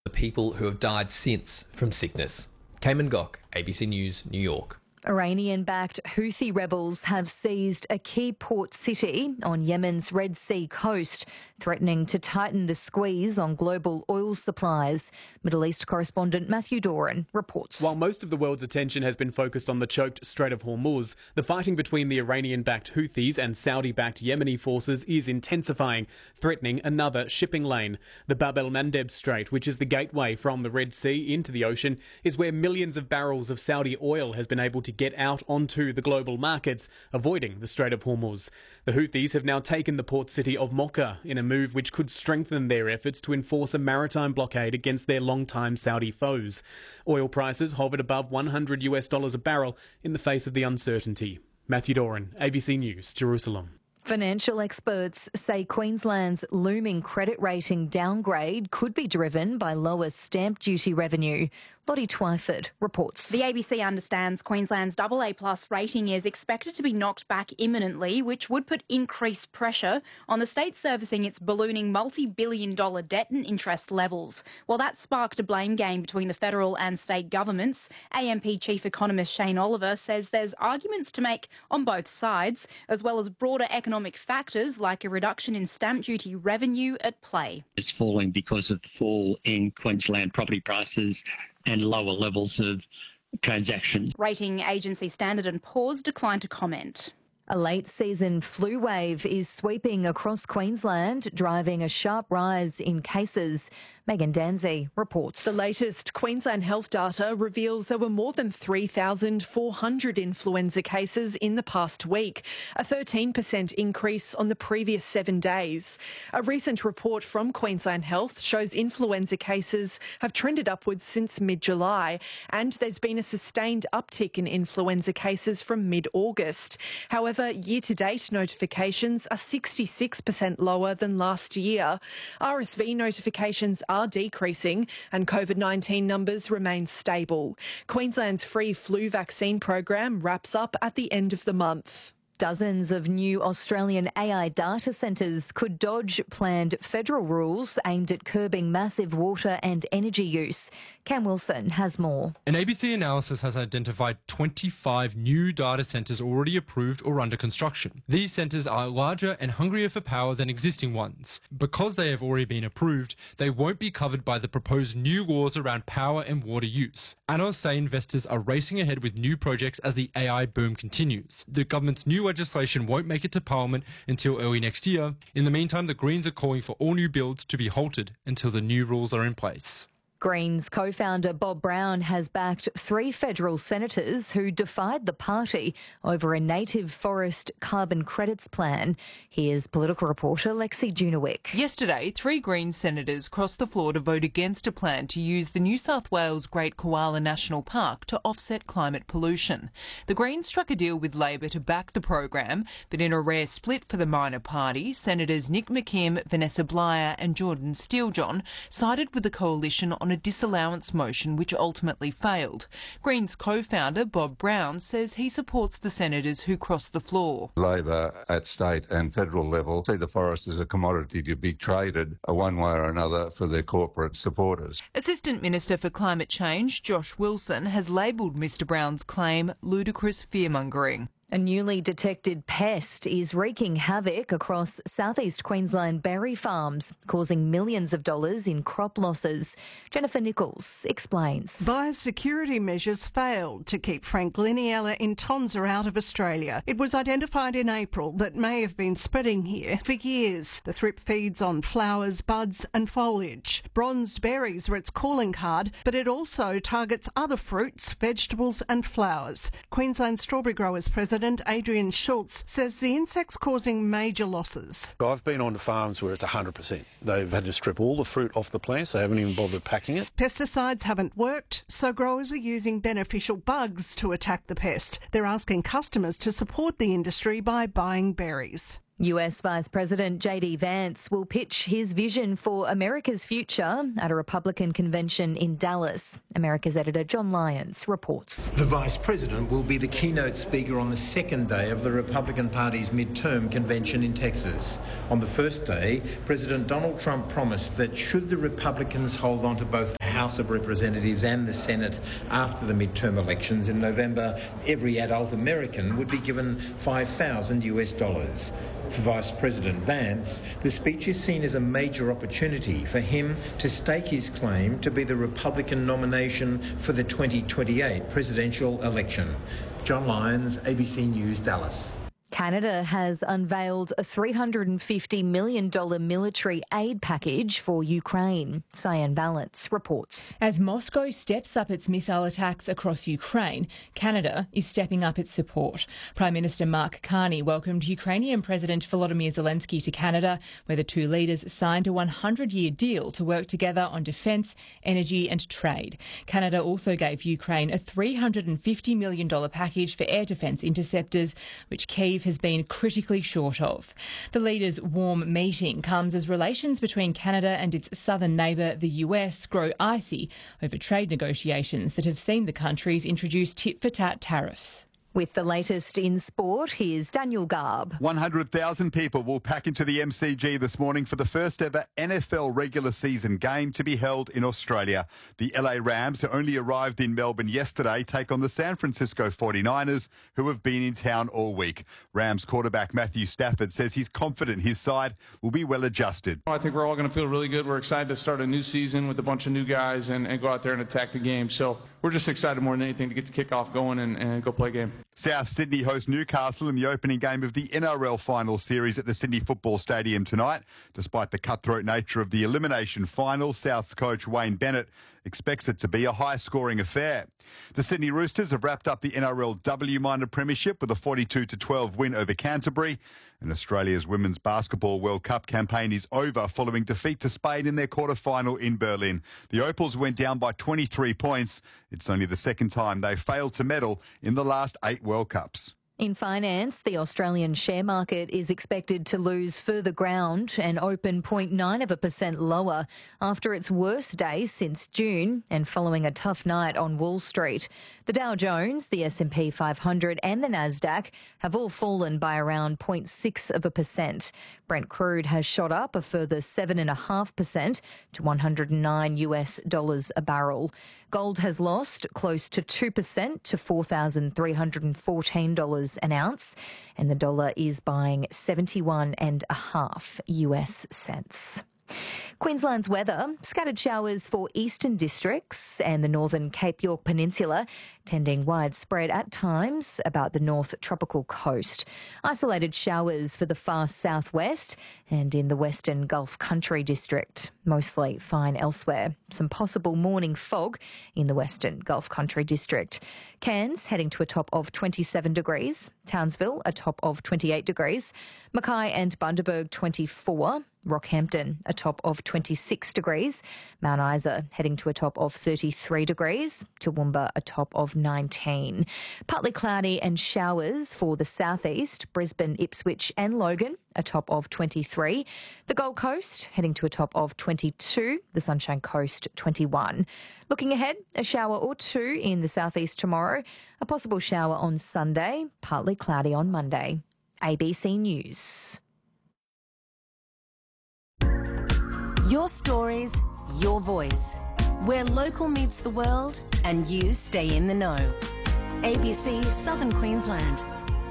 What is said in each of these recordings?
The people who have died since from sickness. Cayman Gok, ABC News, New York. Iranian-backed Houthi rebels have seized a key port city on Yemen's Red Sea coast, threatening to tighten the squeeze on global oil supplies. Middle East correspondent Matthew Doran reports. While most of the world's attention has been focused on the choked Strait of Hormuz, the fighting between the Iranian-backed Houthis and Saudi-backed Yemeni forces is intensifying, threatening another shipping lane. The Bab el-Mandeb Strait, which is the gateway from the Red Sea into the ocean, is where millions of barrels of Saudi oil has been able to get out onto the global markets, avoiding the Strait of Hormuz. The Houthis have now taken the port city of Mocha in a move which could strengthen their efforts to enforce a maritime blockade against their long-time Saudi foes. Oil prices hovered above $100 a barrel in the face of the uncertainty. Matthew Doran, ABC News, Jerusalem. Financial experts say Queensland's looming credit rating downgrade could be driven by lower stamp duty revenue. Lottie Twyford reports. The ABC understands Queensland's AA+ rating is expected to be knocked back imminently, which would put increased pressure on the state servicing its ballooning multi-billion-dollar debt and interest levels. Well, that sparked a blame game between the federal and state governments. AMP chief economist Shane Oliver says there's arguments to make on both sides, as well as broader economic factors like a reduction in stamp duty revenue at play. It's falling because of the fall in Queensland property prices and lower levels of transactions. Rating agency Standard & Poor's declined to comment. A late-season flu wave is sweeping across Queensland, driving a sharp rise in cases. Megan Danzy reports. The latest Queensland health data reveals there were more than 3,400 influenza cases in the past week, a 13% increase on the previous 7 days. A recent report from Queensland Health shows influenza cases have trended upwards since mid-July, and there's been a sustained uptick in influenza cases from mid-August. However, year-to-date notifications are 66% lower than last year. RSV notifications are decreasing and COVID-19 numbers remain stable. Queensland's free flu vaccine program wraps up at the end of the month. Dozens of new Australian AI data centres could dodge planned federal rules aimed at curbing massive water and energy use. Cam Wilson has more. An ABC analysis has identified 25 new data centres already approved or under construction. These centres are larger and hungrier for power than existing ones. Because they have already been approved, they won't be covered by the proposed new laws around power and water use. Analysts say investors are racing ahead with new projects as the AI boom continues. The government's new legislation won't make it to Parliament until early next year. In the meantime, the Greens are calling for all new builds to be halted until the new rules are in place. Greens co-founder Bob Brown has backed 3 federal senators who defied the party over a native forest carbon credits plan. Here's political reporter Lexi Junowick. Yesterday, 3 Greens senators crossed the floor to vote against a plan to use the New South Wales Great Koala National Park to offset climate pollution. The Greens struck a deal with Labor to back the program, but in a rare split for the minor party, Senators Nick McKim, Vanessa Blyer and Jordan Steelejohn sided with the coalition on a disallowance motion which ultimately failed. Greens co-founder Bob Brown says he supports the senators who crossed the floor. Labor at state and federal level see the forest as a commodity to be traded one way or another for their corporate supporters. Assistant Minister for Climate Change Josh Wilson has labelled Mr Brown's claim ludicrous fearmongering. A newly detected pest is wreaking havoc across southeast Queensland berry farms, causing millions of dollars in crop losses. Jennifer Nichols explains. Biosecurity measures failed to keep Frankliniella intonsa out of Australia. It was identified in April but may have been spreading here for years. The thrip feeds on flowers, buds and foliage. Bronzed berries are its calling card, but it also targets other fruits, vegetables and flowers. Queensland Strawberry Growers President Adrian Schultz says the insect's causing major losses. I've been on farms where it's 100%. They've had to strip all the fruit off the plants. They haven't even bothered packing it. Pesticides haven't worked, so growers are using beneficial bugs to attack the pest. They're asking customers to support the industry by buying berries. US Vice President J.D. Vance will pitch his vision for America's future at a Republican convention in Dallas. America's editor John Lyons reports. The Vice President will be the keynote speaker on the second day of the Republican Party's midterm convention in Texas. On the first day, President Donald Trump promised that should the Republicans hold on to both the House of Representatives and the Senate after the midterm elections in November, every adult American would be given $5,000 US. For Vice President Vance, the speech is seen as a major opportunity for him to stake his claim to be the Republican nomination for the 2028 presidential election. John Lyons, ABC News, Dallas. Canada has unveiled a $350 million military aid package for Ukraine. Cyan Balance reports. As Moscow steps up its missile attacks across Ukraine, Canada is stepping up its support. Prime Minister Mark Carney welcomed Ukrainian President Volodymyr Zelensky to Canada, where the two leaders signed a 100-year deal to work together on defence, energy and trade. Canada also gave Ukraine a $350 million package for air defence interceptors, which Kyiv has been critically short of. The leaders' warm meeting comes as relations between Canada and its southern neighbour, the US, grow icy over trade negotiations that have seen the countries introduce tit-for-tat tariffs. With the latest in sport, here's Daniel Garb. 100,000 people will pack into the MCG this morning for the first ever NFL regular season game to be held in Australia. The LA Rams, who only arrived in Melbourne yesterday, take on the San Francisco 49ers, who have been in town all week. Rams quarterback Matthew Stafford says he's confident his side will be well adjusted. I think we're all going to feel really good. We're excited to start a new season with a bunch of new guys and go out there and attack the game. So we're just excited more than anything to get the kickoff going and go play a game. South Sydney host Newcastle in the opening game of the NRL final series at the Sydney Football Stadium tonight. Despite the cutthroat nature of the elimination final, South's coach Wayne Bennett expects it to be a high-scoring affair. The Sydney Roosters have wrapped up the NRLW minor premiership with a 42-12 win over Canterbury. And Australia's Women's Basketball World Cup campaign is over following defeat to Spain in their quarter-final in Berlin. The Opals went down by 23 points. It's only the second time they've failed to medal in the last 8 World Cups. In finance, the Australian share market is expected to lose further ground and open 0.9% lower after its worst day since June and following a tough night on Wall Street. The Dow Jones, the S&P 500 and the Nasdaq have all fallen by around 0.6%. Brent crude has shot up a further 7.5% to $109 a barrel. Gold has lost close to 2% to $4,314 an ounce, and the dollar is buying 71.5 US cents. Queensland's weather, scattered showers for eastern districts and the northern Cape York Peninsula, tending widespread at times about the north tropical coast. Isolated showers for the far southwest and in the western Gulf Country district. Mostly fine elsewhere. Some possible morning fog in the western Gulf Country district. Cairns heading to a top of 27 degrees. Townsville a top of 28 degrees. Mackay and Bundaberg 24. Rockhampton a top of 26 degrees. Mount Isa heading to a top of 33 degrees. Toowoomba a top of 19. Partly cloudy and showers for the southeast. Brisbane, Ipswich and Logan a top of 23. The Gold Coast heading to a top of 22. The Sunshine Coast 21. Looking ahead, a shower or two in the southeast tomorrow. A possible shower on Sunday. Partly cloudy on Monday. ABC News. Your stories, your voice. Where local meets the world and you stay in the know. ABC Southern Queensland.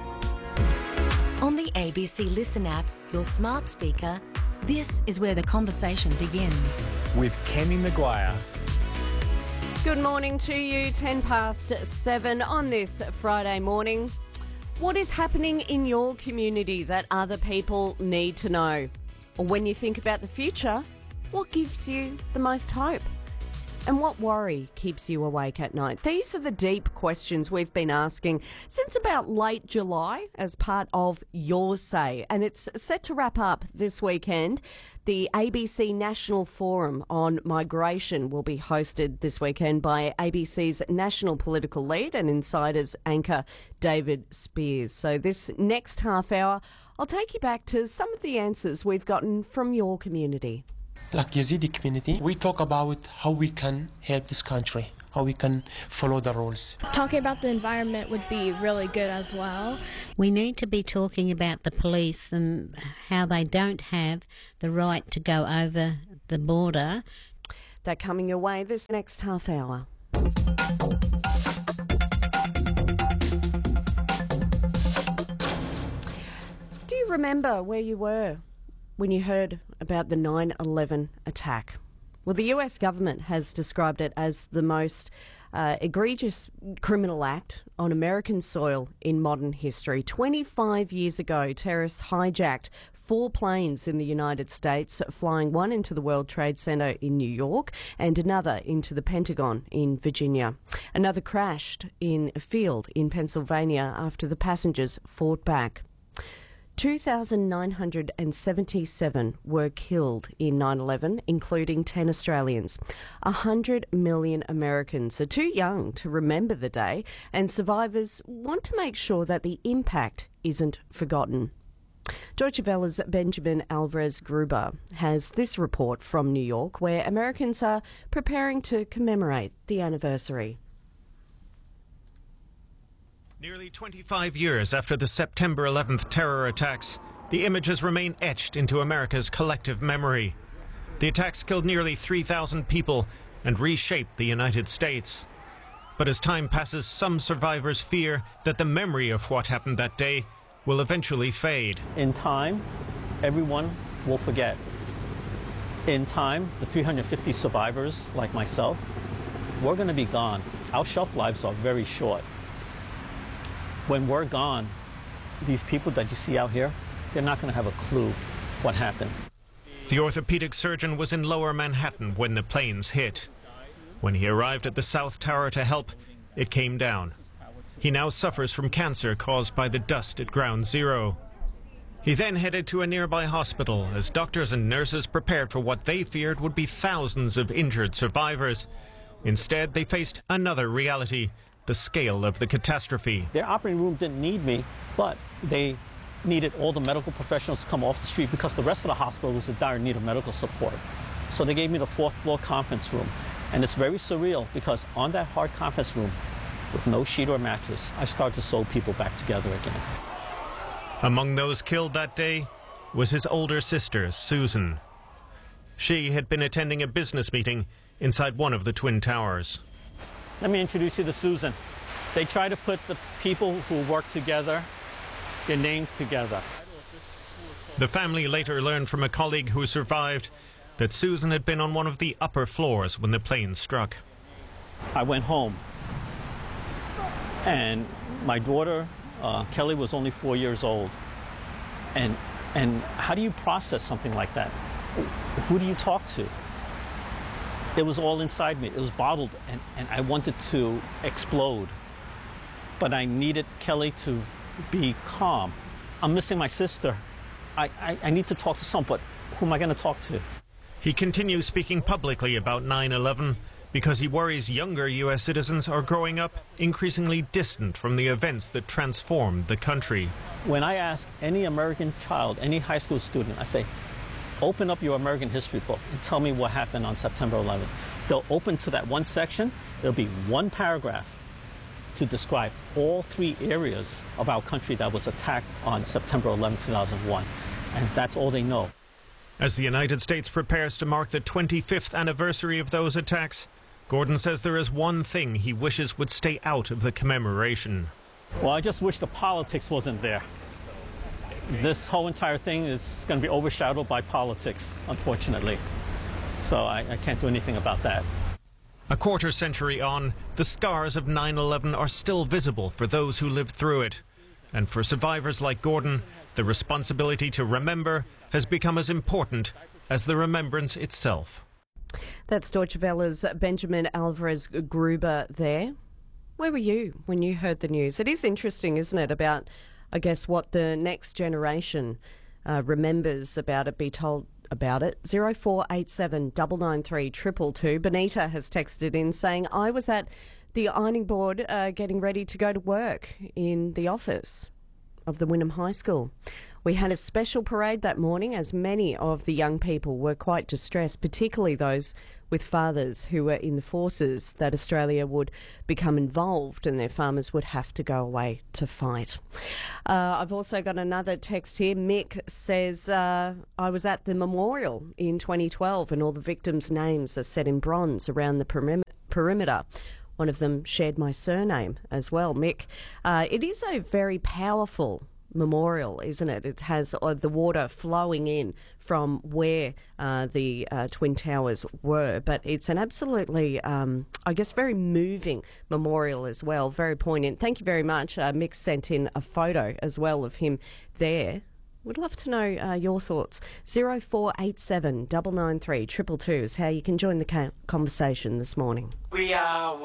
On the ABC Listen app, your smart speaker, this is where the conversation begins. With Kemi Maguire. Good morning to you, 7:10 on this Friday morning. What is happening in your community that other people need to know? Or when you think about the future, what gives you the most hope? And what worry keeps you awake at night? These are the deep questions we've been asking since about late July as part of Your Say. And it's set to wrap up this weekend. The ABC National Forum on Migration will be hosted this weekend by ABC's national political lead and Insiders anchor David Spears. So this next half hour, I'll take you back to some of the answers we've gotten from your community. Like Yazidi community, we talk about how we can help this country, how we can follow the rules. Talking about the environment would be really good as well. We need to be talking about the police and how they don't have the right to go over the border. They're coming your way this next half hour. Do you remember where you were when you heard about the 9/11 attack? Well, the US government has described it as the most egregious criminal act on American soil in modern history. 25 years ago, terrorists hijacked 4 planes in the United States, flying one into the World Trade Center in New York and another into the Pentagon in Virginia. Another crashed in a field in Pennsylvania after the passengers fought back. 2,977 were killed in 9/11, including 10 Australians. 100 million Americans are too young to remember the day, and survivors want to make sure that the impact isn't forgotten. Deutsche Welle's Benjamin Alvarez-Gruber has this report from New York, where Americans are preparing to commemorate the anniversary. Nearly 25 years after the September 11th terror attacks, the images remain etched into America's collective memory. The attacks killed nearly 3,000 people and reshaped the United States. But as time passes, some survivors fear that the memory of what happened that day will eventually fade. In time, everyone will forget. In time, the 350 survivors, like myself, we're going to be gone. Our shelf lives are very short. When we're gone, these people that you see out here, they're not going to have a clue what happened. The orthopedic surgeon was in Lower Manhattan when the planes hit. When he arrived at the South Tower to help, it came down. He now suffers from cancer caused by the dust at Ground Zero. He then headed to a nearby hospital as doctors and nurses prepared for what they feared would be thousands of injured survivors. Instead, they faced another reality: the scale of the catastrophe. Their operating room didn't need me, but they needed all the medical professionals to come off the street because the rest of the hospital was in dire need of medical support. So they gave me the 4th floor conference room. And it's very surreal because on that hard conference room, with no sheet or mattress, I started to sew people back together again. Among those killed that day was his older sister, Susan. She had been attending a business meeting inside one of the Twin Towers. Let me introduce you to Susan. They try to put the people who work together, their names together. The family later learned from a colleague who survived that Susan had been on one of the upper floors when the plane struck. I went home, and my daughter, Kelly, was only 4 years old. And how do you process something like that? Who do you talk to? It was all inside me. It was bottled, and I wanted to explode. But I needed Kelly to be calm. I'm missing my sister. I need to talk to someone, but who am I going to talk to? He continues speaking publicly about 9/11 because he worries younger U.S. citizens are growing up increasingly distant from the events that transformed the country. When I ask any American child, any high school student, I say, open up your American history book and tell me what happened on September 11th. They'll open to that one section. There'll be one paragraph to describe all 3 areas of our country that was attacked on September 11, 2001. And that's all they know. As the United States prepares to mark the 25th anniversary of those attacks, Gordon says there is one thing he wishes would stay out of the commemoration. Well, I just wish the politics wasn't there. This whole entire thing is going to be overshadowed by politics, unfortunately. So I can't do anything about that. A quarter century on, the scars of 9/11 are still visible for those who lived through it. And for survivors like Gordon, the responsibility to remember has become as important as the remembrance itself. That's Deutsche Welle's Benjamin Alvarez-Gruber there. Where were you when you heard the news? It is interesting, isn't it, about, I guess, what the next generation remembers about it about it. 0487 993 222. Benita has texted in saying, I was at the ironing board getting ready to go to work in the office of the Wynnum High School. We had a special parade that morning as many of the young people were quite distressed, particularly those with fathers who were in the forces, that Australia would become involved and their farmers would have to go away to fight. I've also got another text here. Mick says, I was at the memorial in 2012 and all the victims' names are set in bronze around the perimeter. One of them shared my surname as well, Mick. It is a very powerful memorial, isn't it? It has the water flowing in from where the Twin Towers were, but it's an absolutely, I guess, very moving memorial as well, very poignant. Thank you very much. Mick sent in a photo as well of him there. Would love to know your thoughts. 0487 993 222 is how you can join the conversation this morning. We are